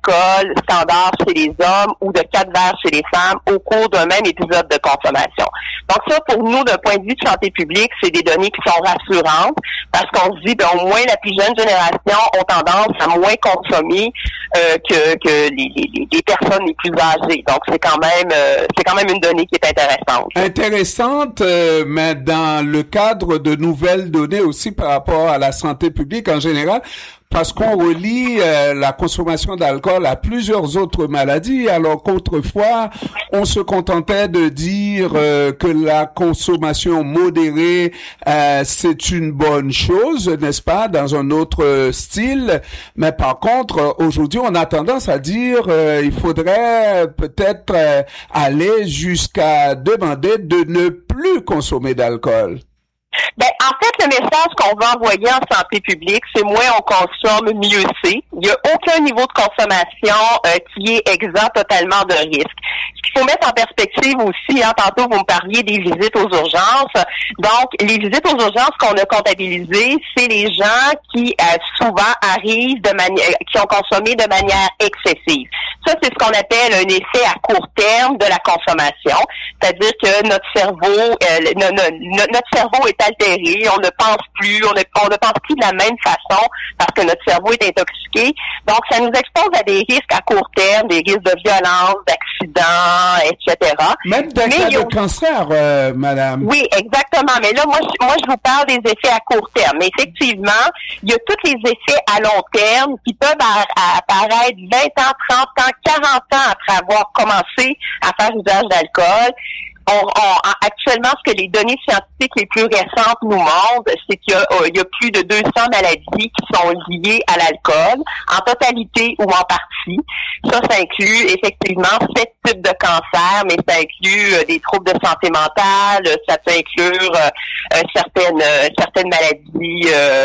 d'alcool standard chez les hommes ou de 4 verres chez les femmes au cours d'un même épisode de consommation. Donc ça, pour nous, d'un point de vue de santé publique, c'est des données qui sont rassurantes parce qu'on se dit, au moins la plus jeune génération ont tendance à moins consommer que les personnes les plus âgées. Donc c'est quand même une donnée qui est intéressante. Intéressante, mais dans le cadre de nouvelles données aussi par rapport à la santé publique en général, parce qu'on relie la consommation d'alcool à plusieurs autres maladies, alors qu'autrefois, on se contentait de dire que la consommation modérée, c'est une bonne chose, n'est-ce pas, dans un autre style. Mais par contre, aujourd'hui, on a tendance à dire il faudrait peut-être aller jusqu'à demander de ne plus consommer d'alcool. En fait, le message qu'on va envoyer en santé publique, c'est moins on consomme, mieux c'est. Il n'y a aucun niveau de consommation qui est exempt totalement de risque. Ce qu'il faut mettre en perspective aussi, tantôt vous me parliez des visites aux urgences. Donc, les visites aux urgences qu'on a comptabilisées, c'est les gens qui souvent arrivent qui ont consommé de manière excessive. Ça, c'est ce qu'on appelle un effet à court terme de la consommation. C'est-à-dire que notre cerveau est altéré, on ne pense plus, on ne pense plus de la même façon parce que notre cerveau est intoxiqué. Donc, ça nous expose à des risques à court terme, des risques de violence, d'accidents, etc. Même des cas de cancer, madame. Oui, exactement. Mais là, moi, je vous parle des effets à court terme. Mais effectivement, il y a tous les effets à long terme qui peuvent apparaître 20 ans, 30 ans, 40 ans après avoir commencé à faire usage d'alcool. Actuellement, ce que les données scientifiques les plus récentes nous montrent, c'est qu'il y a plus de 200 maladies qui sont liées à l'alcool, en totalité ou en partie. Ça inclut effectivement 7 types de cancers, mais ça inclut des troubles de santé mentale, ça peut inclure certaines maladies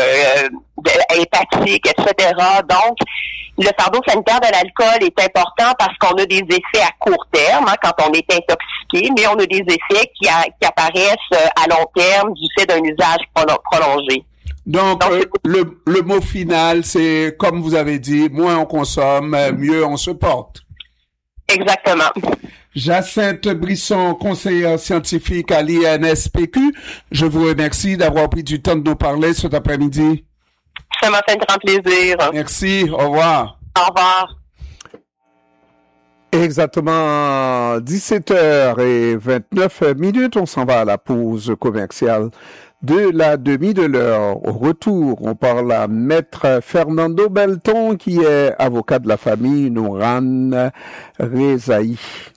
hépatiques, etc. Donc, le fardeau sanitaire de l'alcool est important parce qu'on a des effets à court terme quand on est intoxiqué, mais on a des effets qui apparaissent à long terme du fait d'un usage prolongé. Donc le mot final, c'est comme vous avez dit, moins on consomme, mieux on se porte. Exactement. Jacinthe Brisson, conseillère scientifique à l'INSPQ, je vous remercie d'avoir pris du temps de nous parler cet après-midi. Ça m'a fait un grand plaisir. Merci, au revoir. Au revoir. Exactement 17h29, on s'en va à la pause commerciale de la demi de l'heure. Au retour, on parle à Maître Fernando Belton qui est avocat de la famille Nouran Rezaï.